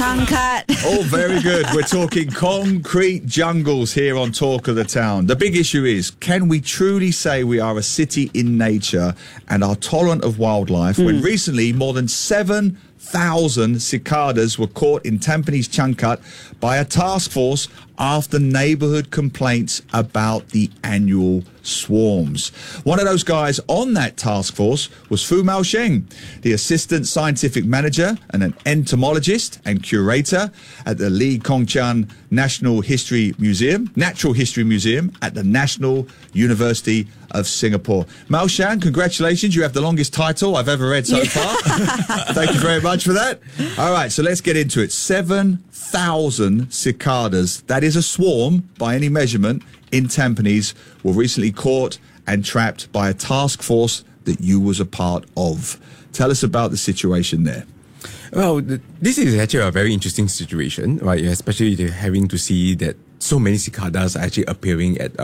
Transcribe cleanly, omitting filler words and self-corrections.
Cut. Oh, very good. We're talking concrete jungles here on Talk of the Town. The big issue is, can we truly say we are a city in nature and are tolerant of wildlife when recently more than 7,000 cicadas were caught in Tampines Changkat by a task force after neighbourhood complaints about the annual swarms? One of those guys on that task force was Fu Mao Sheng, the assistant scientific manager and an entomologist and curator at the Lee Kong Chian Natural History Museum at the National University of Singapore. Mao Sheng, congratulations. You have the longest title I've ever read so far. Thank you very much for that. All right, so let's get into it. 7,000 cicadas, that is a swarm by any measurement, in Tampines were recently caught and trapped by a task force that you was a part of. Tell us about the situation there. Well, this is actually a very interesting situation, right? Especially having to see that so many cicadas are actually appearing at